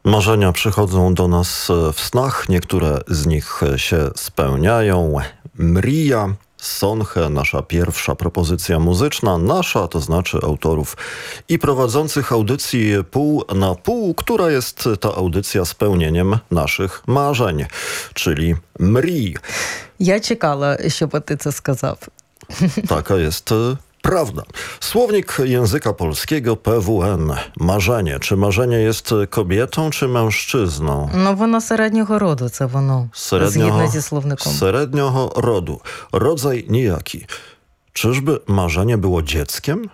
Marzenia przychodzą do nas w snach, niektóre z nich się spełniają. Mrija, Sonche, nasza pierwsza propozycja muzyczna, nasza, to znaczy autorów i prowadzących audycji Pół na Pół, która jest ta audycja spełnieniem naszych marzeń, czyli mrій. Я чекала, щоб ти це сказав. Taka jest prawda. Słownik języka polskiego PWN. Marzenie. Czy marzenie jest kobietą, czy mężczyzną? Ну, воно середнього роду, це воно. Згідно зі словником. Średnioho rodu. Rodzaj nijaki. Czyżby marzenie było dzieckiem?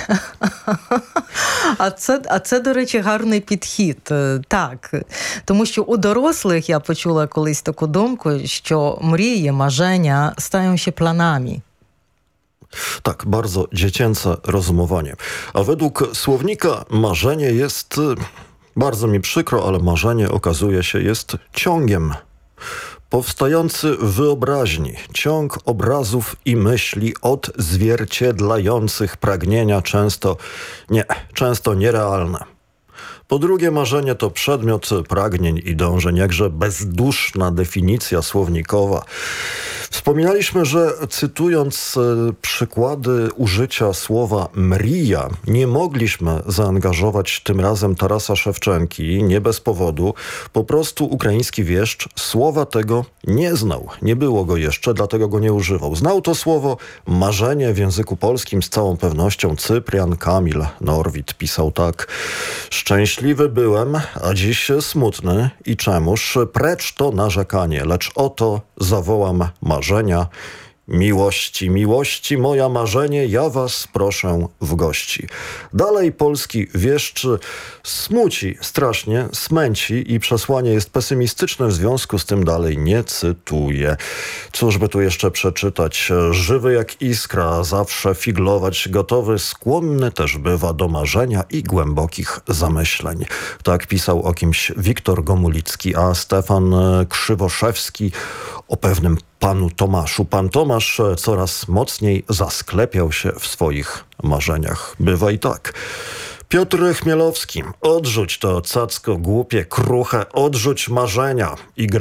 А це, до речі, гарний підхід. Так. Тому що у дорослих я почула колись таку думку, що мрії, marzenia stają się planami. Tak, bardzo dziecięce rozumowanie. A według słownika marzenie jest, bardzo mi przykro, ale marzenie okazuje się jest ciągiem. Powstający w wyobraźni, ciąg obrazów i myśli odzwierciedlających pragnienia często nierealne. Po drugie, marzenie to przedmiot pragnień i dążeń, jakże bezduszna definicja słownikowa. Wspominaliśmy, że cytując przykłady użycia słowa mrija, nie mogliśmy zaangażować tym razem Tarasa Szewczenki, nie bez powodu. Po prostu ukraiński wieszcz słowa tego nie znał. Nie było go jeszcze, dlatego go nie używał. Znał to słowo marzenie w języku polskim z całą pewnością Cyprian Kamil Norwid pisał tak. Szczęśliwy byłem, a dziś smutny i czemuż? Precz to narzekanie, lecz oto zawołam marzenia. Miłości, miłości, moja marzenie, ja was proszę w gości. Dalej polski wieszcz smuci strasznie, smęci i przesłanie jest pesymistyczne, w związku z tym dalej nie cytuję. Cóż by tu jeszcze przeczytać? Żywy jak iskra, zawsze figlować gotowy, skłonny też bywa do marzenia i głębokich zamyśleń. Tak pisał o kimś Wiktor Gomulicki, a Stefan Krzywoszewski o pewnym panu Tomaszu. Pan Tomasz coraz mocniej zasklepiał się w swoich marzeniach. Bywa i tak. Piotr Chmielowski. Odrzuć to cacko głupie, kruche, odrzuć marzenia i